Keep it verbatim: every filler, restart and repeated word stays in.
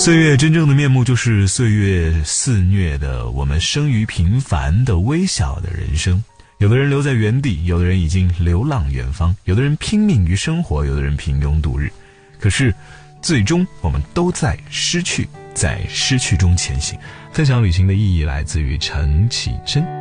岁月真正的面目就是岁月肆虐的我们生于平凡的微小的人生。有的人留在原地，有的人已经流浪远方，有的人拼命于生活，有的人平庸度日。可是最终我们都在失去，在失去中前行。分享旅行的意义来自于陈绮贞。